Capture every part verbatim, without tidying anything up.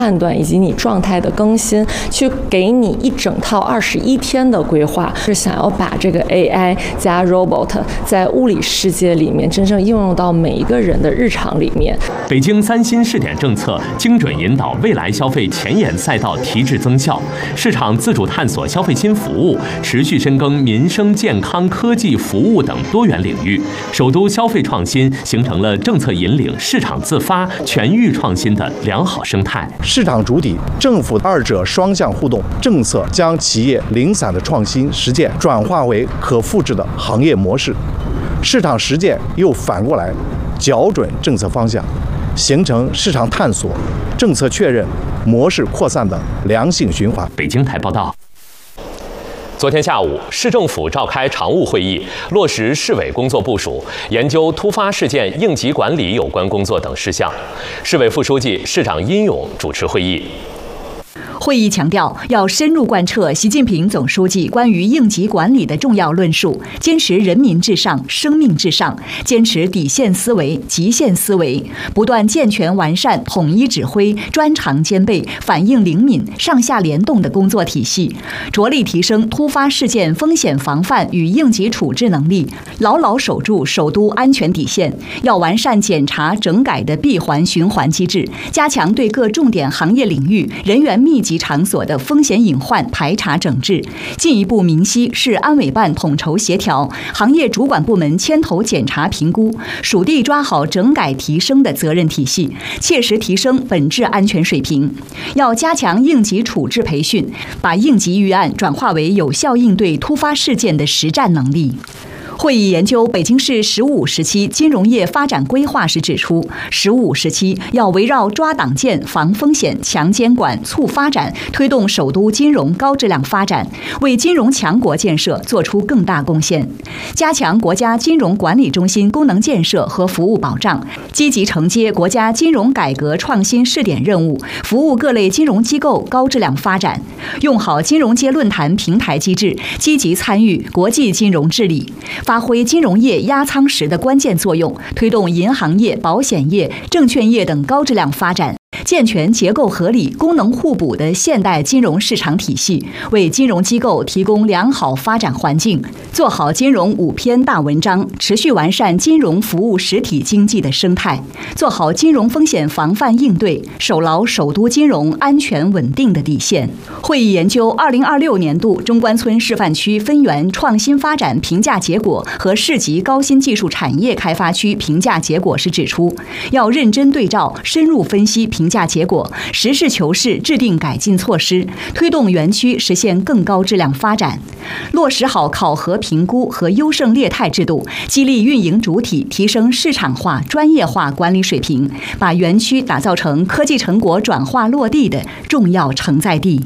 判断以及你状态的更新，去给你一整套二十一天的规划，是想要把这个 A I 加 robot 在物理世界里面真正应用到每一个人的日常里面。 北京三新试点政策精准引导未来消费前沿赛道提质增效，市场自主探索消费新服务，持续深耕民生健康、科技服务等多元领域。首都消费创新形成了政策引领、市场自发、全域创新的良好生态。 市场主体、政府二者双向互动，政策将企业零散的创新实践转化为可复制的行业模式，市场实践又反过来校准政策方向，形成市场探索、政策确认、模式扩散的良性循环。 北京台报道。昨天下午，市政府召开常务会议，落实市委工作部署，研究突发事件应急管理有关工作等事项。市委副书记、市长殷勇主持会议。 会议强调，要深入贯彻习近平总书记关于应急管理的重要论述，坚持人民至上、生命至上，坚持底线思维、极限思维，不断健全完善统一指挥、专长兼备、反应灵敏、上下联动的工作体系，着力提升突发事件风险防范与应急处置能力，牢牢守住首都安全底线。要完善检查整改的闭环循环机制，加强对各重点行业领域人员密集场所的风险隐患排查整治，进一步明晰市安委办统筹协调、行业主管部门牵头检查评估、属地抓好整改提升的责任体系，切实提升本质安全水平。要加强应急处置培训，把应急预案转化为有效应对突发事件的实战能力。会议研究北京市“十五”时期金融业发展规划时指出，“十五”时期要围绕抓党建、防风险、强监管、促发展，推动首都金融高质量发展，为金融强国建设做出更大贡献。加强国家金融管理中心功能建设和服务保障，积极承接国家金融改革创新试点任务，服务各类金融机构高质量发展。用好金融街论坛平台机制，积极参与国际金融治理。发挥金融业压舱石的关键作用，推动银行业、保险业、证券业等高质量发展，健全结构合理、功能互补的现代金融市场体系，为金融机构提供良好发展环境，做好金融五篇大文章，持续完善金融服务实体经济的生态，做好金融风险防范应对，守牢首都金融安全稳定的底线。会议研究二零二六年度中关村示范区分园创新发展评价结果和市级高新技术产业开发区评价结果时指出，要认真对照、深入分析评价结果，实事求是制定改进措施，推动园区实现更高质量发展。落实好考核评估和优胜劣汰制度，激励运营主体提升市场化、专业化管理水平，把园区打造成科技成果转化落地的重要承载地。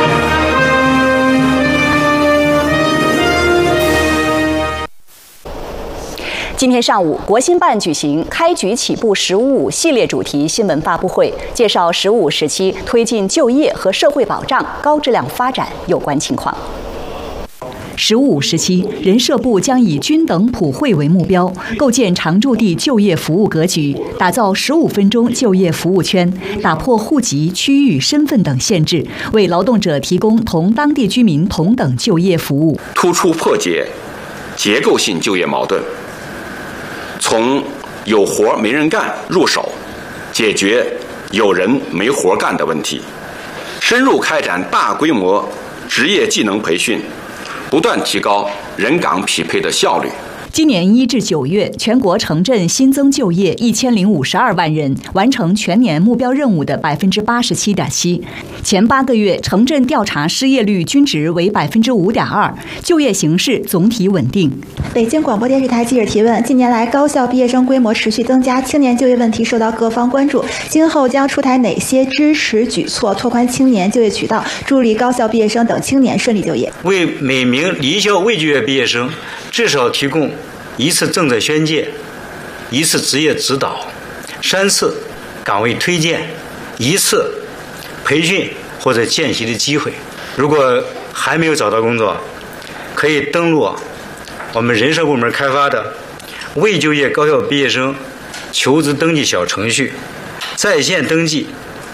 今天上午，国新办举行开局起步“十五五”系列主题新闻发布会，介绍“十五”时期推进就业和社会保障高质量发展有关情况。十五时期，人社部将以均等普惠为目标，构建常住地就业服务格局，打造十五分钟就业服务圈，打破户籍、区域、身份等限制，为劳动者提供同当地居民同等就业服务， 突出破解结构性就业矛盾，从有活没人干入手，解决有人没活干的问题，深入开展大规模职业技能培训，不断提高人岗匹配的效率。 今年一至九月，全国城镇新增就业一千零五十二万人，完成全年目标任务的百分之八十七点七。前八个月，城镇调查失业率均值为百分之五点二，就业形势总体稳定。 北京广播电视台记者提问：近年来，高校毕业生规模持续增加，青年就业问题受到各方关注，今后将出台哪些支持举措，拓宽青年就业渠道，助力高校毕业生等青年顺利就业？ 为每名离校未就业毕业生至少提供一次政策宣介，一次职业指导，三次岗位推荐，一次培训或者见习的机会。如果还没有找到工作，可以登录我们人社部门开发的未就业高校毕业生求职登记小程序，在线登记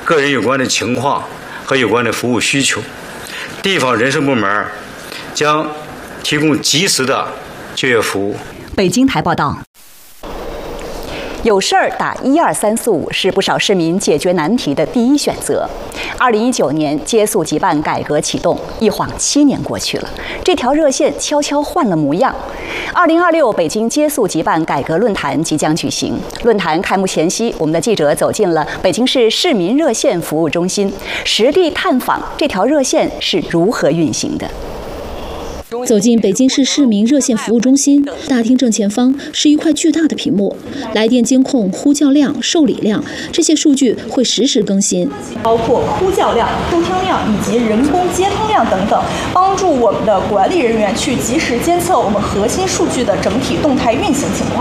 个人有关的情况和有关的服务需求，地方人事部门将提供及时的就业服务。 北京台报道。有事儿打一二三四五是不少市民解决难题的第一选择。二零一九年接速即办改革启动，一晃七年过去了，这条热线悄悄换了模样。二零二六北京接速即办改革论坛即将举行。论坛开幕前夕，我们的记者走进了北京市市民热线服务中心，实地探访这条热线是如何运行的。 走进北京市市民热线服务中心，大厅正前方是一块巨大的屏幕，来电监控、呼叫量、受理量这些数据会实时更新， 包括呼叫量、收听量以及人工接通量等等，帮助我们的管理人员去及时监测我们核心数据的整体动态运行情况。